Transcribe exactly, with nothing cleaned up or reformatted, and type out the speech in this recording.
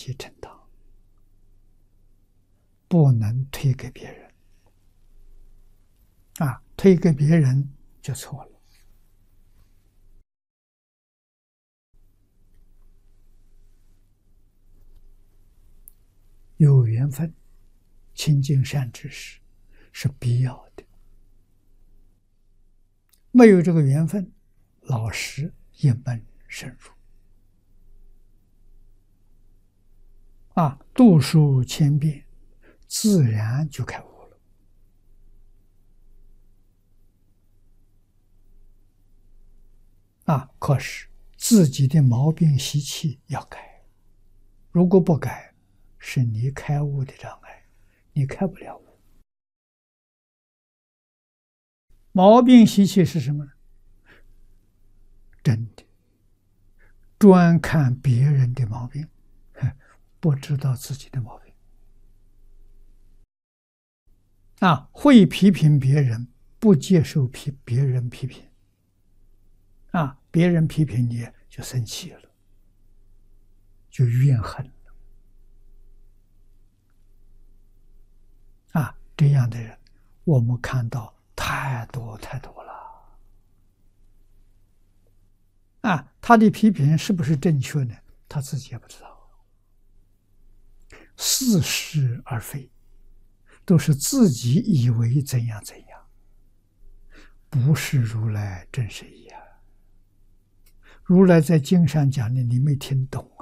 己承当，不能推给别人。啊，推给别人就错了。有缘分，亲近善知识是必要的。没有这个缘分，老师一门深入。啊，读书千遍，自然就开悟了。啊，可是自己的毛病习气要改，如果不改，是你开悟的障碍，你开不了悟。毛病习气是什么呢？真的，专看别人的毛病，不知道自己的毛病。啊，会批评别人，不接受批别人批评。啊，别人批评你就生气了，就怨恨了。啊，这样的人，我们看到太多太多了。啊，他的批评是不是正确呢？他自己也不知道，似是而非，都是自己以为怎样怎样，不是如来真实意啊。如来在经上讲的，你没听懂